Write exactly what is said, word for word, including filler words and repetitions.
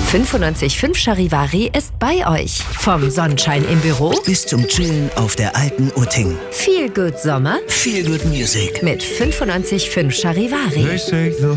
fünfundneunzig Komma fünf Charivari ist bei euch. Vom Sonnenschein im Büro bis zum Chillen auf der alten Utting. Feel Good Sommer, Feel Good Music mit fünfundneunzig Komma fünf Charivari.